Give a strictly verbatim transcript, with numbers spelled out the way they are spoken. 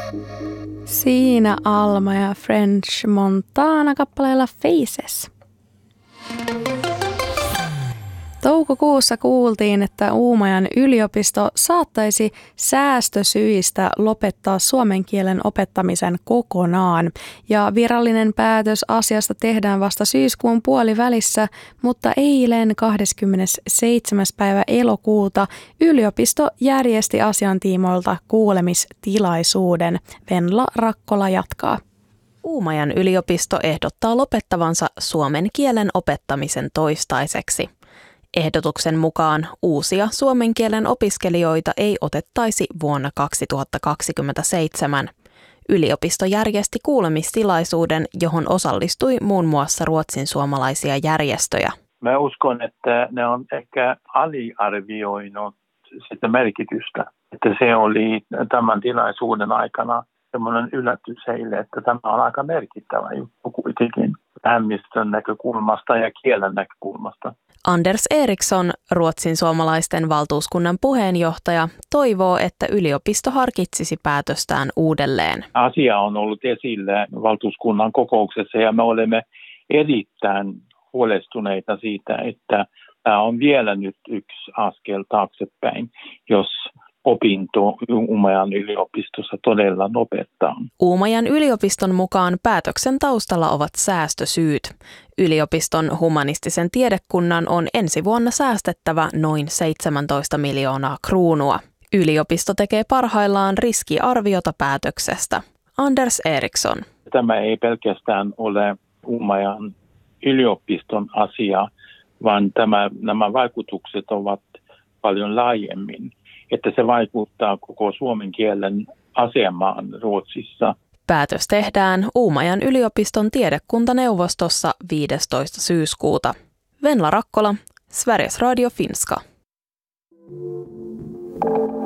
Siinä Alma ja French Montana kappaleella Faces. Toukokuussa kuultiin, että Uumajan yliopisto saattaisi säästösyistä lopettaa suomen kielen opettamisen kokonaan. Ja virallinen päätös asiasta tehdään vasta syyskuun puolivälissä, mutta eilen kahdeskymmenesseitsemäs päivä elokuuta yliopisto järjesti asian tiimoilta kuulemistilaisuuden. Venla Rakkola jatkaa. Uumajan yliopisto ehdottaa lopettavansa suomen kielen opettamisen toistaiseksi. Ehdotuksen mukaan uusia suomen kielen opiskelijoita ei otettaisi vuonna kaksituhattakaksikymmentäseitsemän. Yliopisto järjesti kuulemistilaisuuden, johon osallistui muun muassa ruotsin suomalaisia järjestöjä. Mä uskon, että ne on ehkä aliarvioinut sitä merkitystä. Että se oli tämän tilaisuuden aikana semmoinen yllätys heille, että tämä on aika merkittävä juttu kuitenkin vähemmistön näkökulmasta ja kielen näkökulmasta. Anders Eriksson, ruotsin suomalaisten valtuuskunnan puheenjohtaja, toivoo, että yliopisto harkitsisi päätöstään uudelleen. Asia on ollut esillä valtuuskunnan kokouksessa ja me olemme erittäin huolestuneita siitä, että tämä on vielä nyt yksi askel taaksepäin, jos opinto Uumajan yliopistossa todella lopettaa. Uumajan yliopiston mukaan päätöksen taustalla ovat säästösyyt. Yliopiston humanistisen tiedekunnan on ensi vuonna säästettävä noin seitsemäntoista miljoonaa kruunua. Yliopisto tekee parhaillaan riskiarviota päätöksestä. Anders Eriksson. Tämä ei pelkästään ole Uumajan yliopiston asia, vaan tämä, nämä vaikutukset ovat paljon laajemmin. Että se vaikuttaa koko suomen kielen asemaan Ruotsissa. Päätös tehdään Uumajan yliopiston tiedekuntaneuvostossa viidestoista syyskuuta. Venla Rakkola, Sveriges Radio Finska.